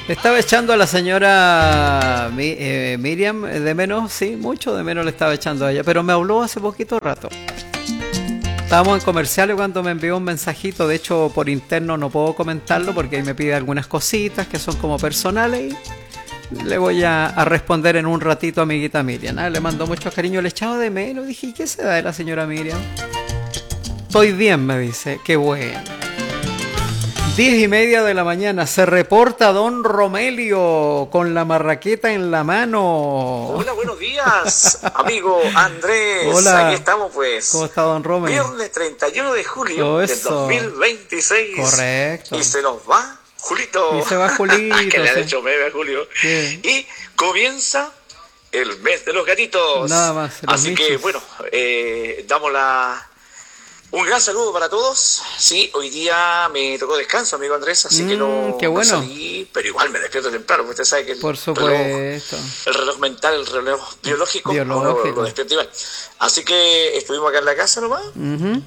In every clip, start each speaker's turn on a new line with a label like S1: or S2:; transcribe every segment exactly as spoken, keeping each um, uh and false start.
S1: Le estaba echando a la señora Mi- eh, Miriam de menos, sí, mucho de menos le estaba echando a ella, pero me habló hace poquito rato. Estábamos en comerciales cuando me envió un mensajito, de hecho por interno no puedo comentarlo porque ahí me pide algunas cositas que son como personales y le voy a, a responder en un ratito a mi amiguita Miriam. Ah, le mandó mucho cariño, le echaba de menos, dije, ¿y qué se da de la señora Miriam? Estoy bien, me dice, qué bueno. Diez y media de la mañana, se reporta don Romelio con la marraqueta en la mano.
S2: Hola, buenos días, amigo Andrés.
S1: Hola.
S2: Aquí estamos pues.
S1: ¿Cómo está don Romelio?
S2: Viernes treinta y uno de julio
S1: Oh,
S2: del
S1: eso.
S2: dos mil veintiséis.
S1: Correcto.
S2: Y se nos va Julito.
S1: Y se va Julito.
S2: Que le han
S1: sí.
S2: hecho meme a Julio.
S1: Sí.
S2: Y comienza el mes de los gatitos.
S1: Nada más, los
S2: Así que
S1: michis.
S2: bueno, eh, damos la... un gran saludo para todos. Sí, hoy día me tocó descanso, amigo Andrés, así que no,
S1: Mm, qué bueno.
S2: no salí, pero igual me despierto temprano, porque usted sabe que el
S1: Por
S2: reloj,
S1: supuesto.
S2: el reloj mental, el reloj biológico,
S1: Biológico.
S2: uno lo despierta igual. Así que estuvimos acá en la casa nomás,
S1: Ujú.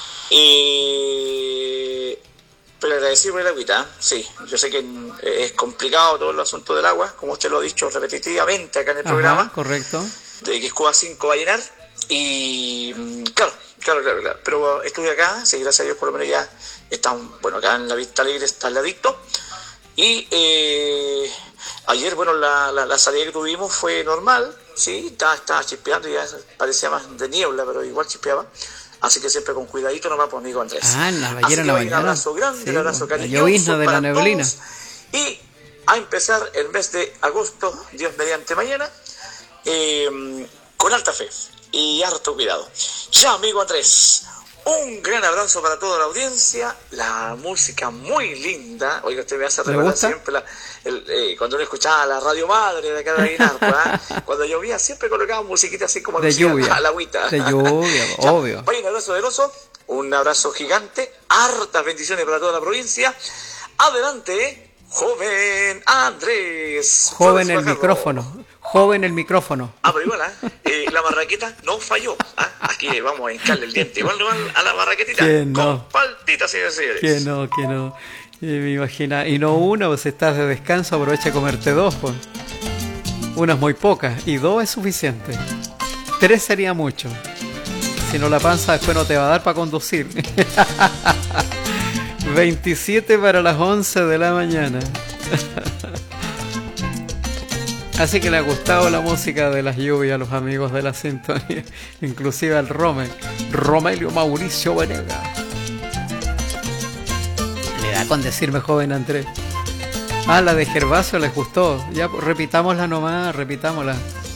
S2: y... pero agradecido por el agüita, ¿eh? Sí, yo sé que es complicado todo el asunto del agua, como usted lo ha dicho repetitivamente acá en el
S1: Ajá,
S2: programa,
S1: correcto.
S2: de que Cuba cinco va a llenar, y mm, claro, claro, claro, claro, pero estuve acá, sí, gracias a Dios por lo menos ya están, bueno, acá en la Vista Alegre está al ladito, y eh, ayer, bueno, la, la, la salida que tuvimos fue normal, sí, estaba, estaba chispeando, ya parecía más de niebla, pero igual chispeaba, así que siempre con cuidadito nomás, pues, amigo Andrés.
S1: Ah, en la-
S2: Así
S1: ayer en
S2: que
S1: la
S2: hoy un
S1: mañana.
S2: abrazo grande,
S1: Sí,
S2: un abrazo
S1: la
S2: cariñoso
S1: llovizna de la
S2: para
S1: neblina.
S2: todos, y a empezar el mes de agosto, Dios mediante mañana, eh, con alta fe y harto cuidado. Ya, amigo Andrés, un gran abrazo para toda la audiencia, la música muy linda. Oiga, usted me hace
S1: ¿Le
S2: recordar
S1: gusta?
S2: siempre la, el, eh, cuando uno escuchaba la radio madre de acá de Aguilar, ¿verdad? Cuando llovía siempre colocaba musiquita así como
S1: De
S2: alusiva
S1: lluvia.
S2: a la agüita.
S1: De lluvia,
S2: Ya,
S1: obvio.
S2: vaya, un abrazo del oso, un abrazo gigante, hartas bendiciones para toda la provincia. Adelante, joven Andrés.
S1: Joven
S2: Flores
S1: el
S2: Fajardo.
S1: micrófono. Joven el micrófono.
S2: Ah, pero igual, ¿eh? Eh, la marraqueta no falló. ¿Ah? Aquí vamos a hincarle el diente. Igual no van a la marraquetita.
S1: ¿Quién no?
S2: Con paltita, señores y señores.
S1: Que no, que no. Y me imagina. Y no una, pues si estás de descanso, aprovecha a comerte dos, pues. Una es muy poca. Y dos es suficiente. Tres sería mucho. Si no, la panza después no te va a dar para conducir. veintisiete para las once de la mañana. Así que le ha gustado la música de las lluvias a los amigos de la sintonía, inclusive al Rome, Romelio Mauricio Venega. Le da con decirme joven Andrés. Ah, la de Gervasio les gustó. Ya, pues, repitámosla nomás, repitámosla.